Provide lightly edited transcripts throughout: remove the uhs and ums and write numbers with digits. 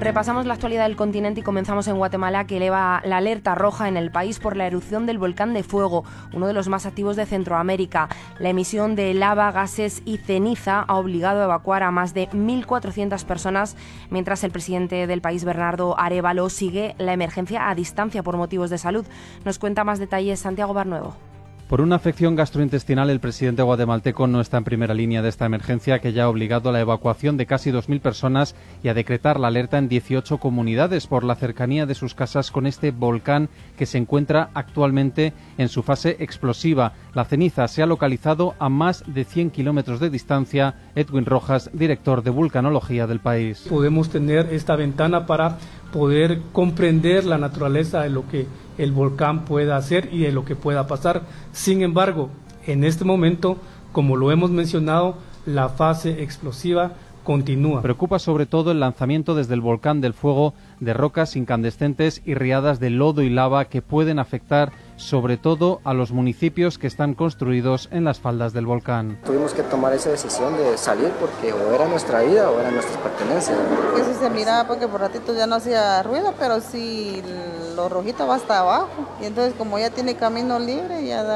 Repasamos la actualidad del continente y comenzamos en Guatemala, que eleva la alerta roja en el país por la erupción del volcán de Fuego, uno de los más activos de Centroamérica. La emisión de lava, gases y ceniza ha obligado a evacuar a más de 1.400 personas, mientras el presidente del país, Bernardo Arévalo, sigue la emergencia a distancia por motivos de salud. Nos cuenta más detalles Santiago Barnuevo. Por una afección gastrointestinal, el presidente guatemalteco no está en primera línea de esta emergencia, que ya ha obligado a la evacuación de casi 2.000 personas y a decretar la alerta en 18 comunidades por la cercanía de sus casas con este volcán que se encuentra actualmente en su fase explosiva. La ceniza se ha localizado a más de 100 kilómetros de distancia. Edwin Rojas, director de vulcanología del país. Podemos tener esta ventana para poder comprender la naturaleza de lo que el volcán pueda hacer y de lo que pueda pasar. Sin embargo, en este momento, como lo hemos mencionado, la fase explosiva continúa. Preocupa sobre todo el lanzamiento desde el volcán del Fuego de rocas incandescentes y riadas de lodo y lava que pueden afectar sobre todo a los municipios que están construidos en las faldas del volcán. Tuvimos que tomar esa decisión de salir porque o era nuestra vida o eran nuestras pertenencias. Que sí se miraba porque por ratito ya no hacía ruido, pero sí lo rojito va hasta abajo. Y entonces como ya tiene camino libre ya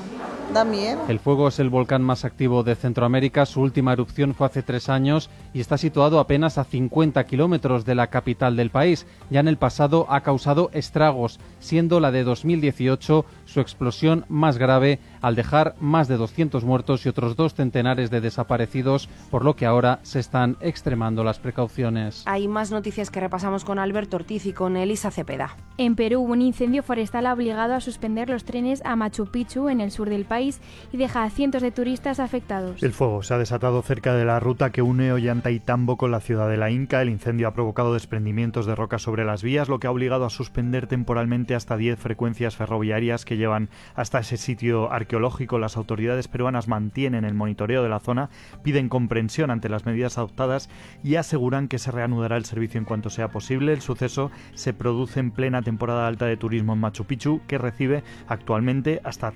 da miedo. El Fuego es el volcán más activo de Centroamérica. Su última erupción fue hace 3 años y está situado apenas a 50 kilómetros de la capital del país. Ya en el pasado ha causado estragos, siendo la de 2018 su explosión más grave, al dejar más de 200 muertos y otros 2 centenares de desaparecidos, por lo que ahora se están extremando las precauciones. Hay más noticias que repasamos con Alberto Ortiz y con Elisa Cepeda. En Perú, un incendio forestal ha obligado a suspender los trenes a Machu Picchu, en el sur del país, y deja a cientos de turistas afectados. El fuego se ha desatado cerca de la ruta que une Ollantaytambo con la ciudad de la Inca. El incendio ha provocado desprendimientos de rocas sobre las vías, lo que ha obligado a suspender temporalmente hasta 10 frecuencias ferroviarias que llevan hasta ese sitio arqueológico. Las autoridades peruanas mantienen el monitoreo de la zona, piden comprensión ante las medidas adoptadas y aseguran que se reanudará el servicio en cuanto sea posible. El suceso se produce en plena temporada alta de turismo en Machu Picchu, que recibe actualmente hasta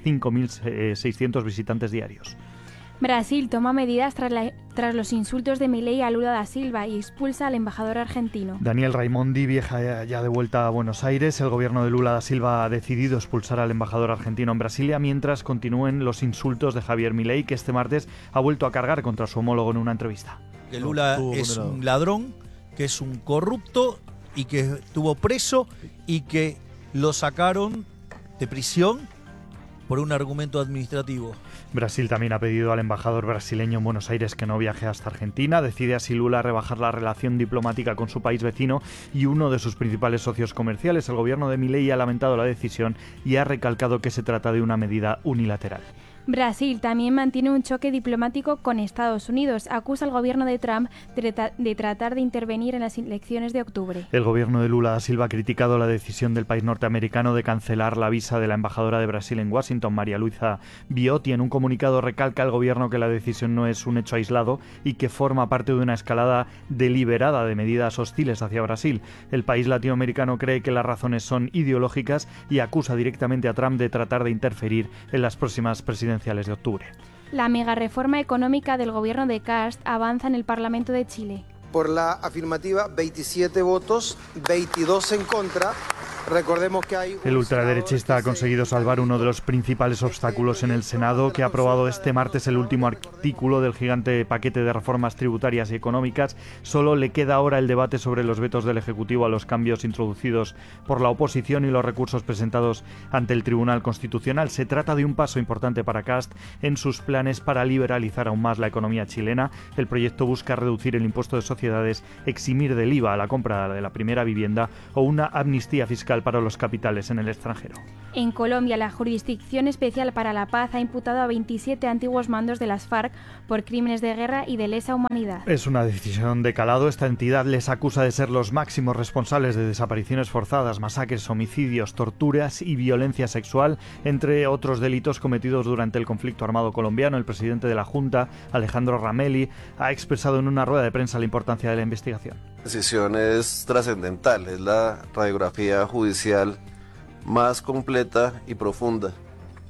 5.600 visitantes diarios. Brasil toma medidas tras los insultos de Milei a Lula da Silva y expulsa al embajador argentino. Daniel Raimondi viaja ya de vuelta a Buenos Aires. El gobierno de Lula da Silva ha decidido expulsar al embajador argentino en Brasilia mientras continúen los insultos de Javier Milei, que este martes ha vuelto a cargar contra su homólogo en una entrevista. Que Lula es un ladrón, que es un corrupto y que estuvo preso y que lo sacaron de prisión por un argumento administrativo. Brasil también ha pedido al embajador brasileño en Buenos Aires que no viaje hasta Argentina. Decide así Lula rebajar la relación diplomática con su país vecino y uno de sus principales socios comerciales. El gobierno de Milei ha lamentado la decisión y ha recalcado que se trata de una medida unilateral. Brasil también mantiene un choque diplomático con Estados Unidos. Acusa al gobierno de Trump de tratar de intervenir en las elecciones de octubre. El gobierno de Lula da Silva ha criticado la decisión del país norteamericano de cancelar la visa de la embajadora de Brasil en Washington, María Luisa Biotti. En un comunicado recalca el gobierno que la decisión no es un hecho aislado y que forma parte de una escalada deliberada de medidas hostiles hacia Brasil. El país latinoamericano cree que las razones son ideológicas y acusa directamente a Trump de tratar de interferir en las próximas presidenciales de octubre. La megareforma económica del gobierno de Kast avanza en el Parlamento de Chile. Por la afirmativa, 27 votos, 22 en contra. Recordemos que hay... El ultraderechista ha conseguido salvar uno de los principales obstáculos en el Senado, que ha aprobado este martes el último artículo del gigante paquete de reformas tributarias y económicas. Solo le queda ahora el debate sobre los vetos del Ejecutivo a los cambios introducidos por la oposición y los recursos presentados ante el Tribunal Constitucional. Se trata de un paso importante para Kast en sus planes para liberalizar aún más la economía chilena. El proyecto busca reducir el impuesto de sociedades, eximir del IVA a la compra de la primera vivienda o una amnistía fiscal para los capitales en el extranjero. En Colombia, la Jurisdicción Especial para la Paz ha imputado a 27 antiguos mandos de las FARC por crímenes de guerra y de lesa humanidad. Es una decisión de calado. Esta entidad les acusa de ser los máximos responsables de desapariciones forzadas, masacres, homicidios, torturas y violencia sexual, entre otros delitos cometidos durante el conflicto armado colombiano. El presidente de la Junta, Alejandro Ramelli, ha expresado en una rueda de prensa la importancia de la investigación. La decisión es trascendental, es la radiografía judicial más completa y profunda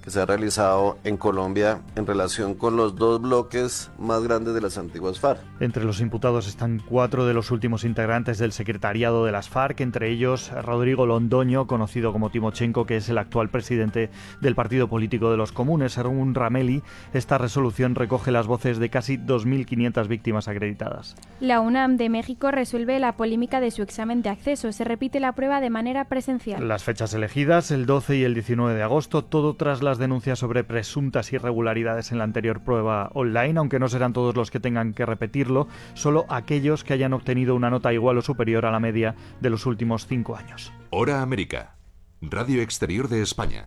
que se ha realizado en Colombia en relación con los dos bloques más grandes de las antiguas FARC. Entre los imputados están 4 de los últimos integrantes del secretariado de las FARC, entre ellos Rodrigo Londoño, conocido como Timochenko, que es el actual presidente del partido político de los comunes. Según Rameli, esta resolución recoge las voces de casi 2.500 víctimas acreditadas. La UNAM de México resuelve la polémica de su examen de acceso. Se repite la prueba de manera presencial. Las fechas elegidas, el 12 y el 19 de agosto, todo tras las denuncias sobre presuntas irregularidades en la anterior prueba online, aunque no serán todos los que tengan que repetirlo, solo aquellos que hayan obtenido una nota igual o superior a la media de los últimos 5 años. Hora América, Radio Exterior de España.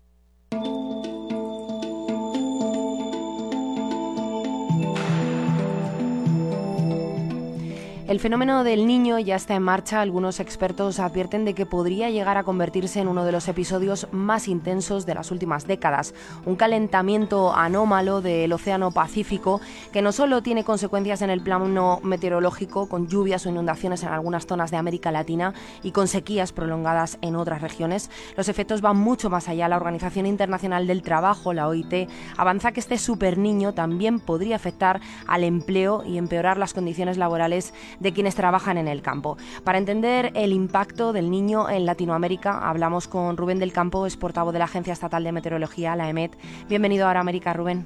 El fenómeno del Niño ya está en marcha. Algunos expertos advierten de que podría llegar a convertirse en uno de los episodios más intensos de las últimas décadas. Un calentamiento anómalo del Océano Pacífico que no solo tiene consecuencias en el plano meteorológico, con lluvias o inundaciones en algunas zonas de América Latina y con sequías prolongadas en otras regiones. Los efectos van mucho más allá. La Organización Internacional del Trabajo, la OIT, avanza que este superniño también podría afectar al empleo y empeorar las condiciones laborales de quienes trabajan en el campo. Para entender el impacto del Niño en Latinoamérica, hablamos con Rubén del Campo, es portavoz de la Agencia Estatal de Meteorología, la EMET. Bienvenido a Hora América, Rubén.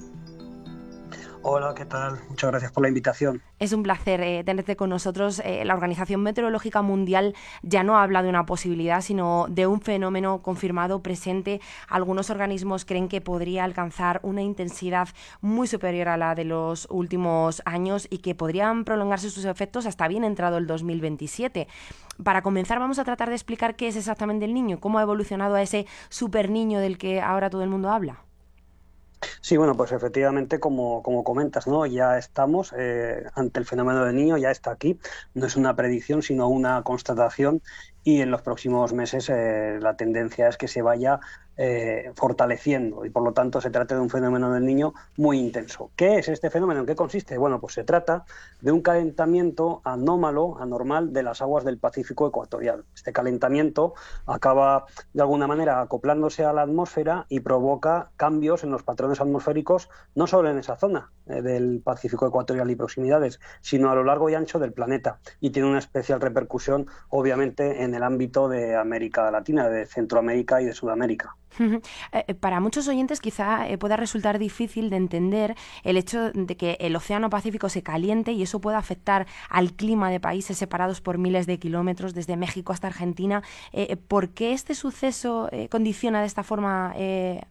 Hola, ¿qué tal? Muchas gracias por la invitación. Es un placer tenerte con nosotros. La Organización Meteorológica Mundial ya no habla de una posibilidad, sino de un fenómeno confirmado, presente. Algunos organismos creen que podría alcanzar una intensidad muy superior a la de los últimos años y que podrían prolongarse sus efectos hasta bien entrado el 2027. Para comenzar, vamos a tratar de explicar qué es exactamente el Niño, cómo ha evolucionado a ese superniño del que ahora todo el mundo habla. Sí, bueno, pues efectivamente, como comentas, ¿no? Ya estamos ante el fenómeno del Niño, ya está aquí. No es una predicción, sino una constatación, y en los próximos meses la tendencia es que se vaya fortaleciendo y por lo tanto se trata de un fenómeno del Niño muy intenso. ¿Qué es este fenómeno? ¿En qué consiste? Bueno, pues se trata de un calentamiento anormal de las aguas del Pacífico ecuatorial. Este calentamiento acaba de alguna manera acoplándose a la atmósfera y provoca cambios en los patrones atmosféricos, no solo en esa zona del Pacífico ecuatorial y proximidades, sino a lo largo y ancho del planeta, y tiene una especial repercusión obviamente en el ámbito de América Latina, de Centroamérica y de Sudamérica. Para muchos oyentes quizá pueda resultar difícil de entender el hecho de que el Océano Pacífico se caliente y eso pueda afectar al clima de países separados por miles de kilómetros, desde México hasta Argentina. ¿Por qué este suceso condiciona de esta forma el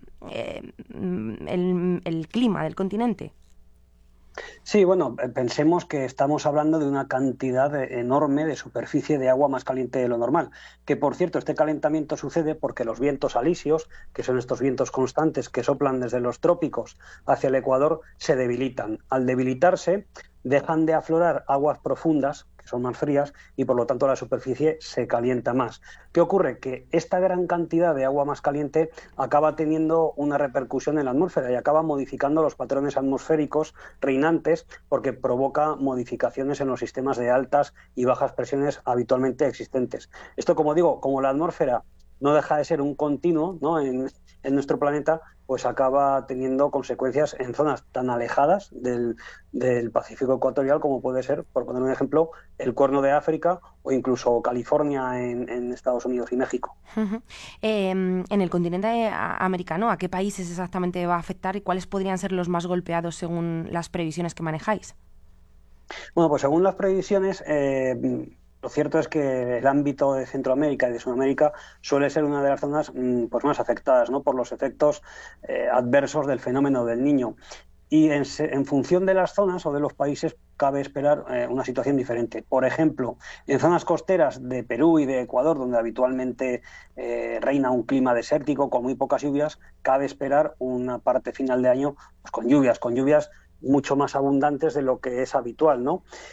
clima del continente? Sí, bueno, pensemos que estamos hablando de una cantidad enorme de superficie de agua más caliente de lo normal, que por cierto este calentamiento sucede porque los vientos alisios, que son estos vientos constantes que soplan desde los trópicos hacia el Ecuador, se debilitan. Al debilitarse, dejan de aflorar aguas profundas, que son más frías, y por lo tanto la superficie se calienta más. ¿Qué ocurre? Que esta gran cantidad de agua más caliente acaba teniendo una repercusión en la atmósfera y acaba modificando los patrones atmosféricos reinantes, porque provoca modificaciones en los sistemas de altas y bajas presiones habitualmente existentes. Esto, como digo, como la atmósfera no deja de ser un continuo, ¿no?, en nuestro planeta, pues acaba teniendo consecuencias en zonas tan alejadas del Pacífico ecuatorial como puede ser, por poner un ejemplo, el Cuerno de África o incluso California en Estados Unidos y México. En el continente americano, ¿a qué países exactamente va a afectar y cuáles podrían ser los más golpeados según las previsiones que manejáis? Bueno, pues según las previsiones, lo cierto es que el ámbito de Centroamérica y de Sudamérica suele ser una de las zonas pues más afectadas, ¿no?, por los efectos adversos del fenómeno del Niño. Y en función de las zonas o de los países cabe esperar una situación diferente. Por ejemplo, en zonas costeras de Perú y de Ecuador, donde habitualmente reina un clima desértico con muy pocas lluvias, cabe esperar una parte final de año pues con lluvias mucho más abundantes de lo que es habitual, ¿no?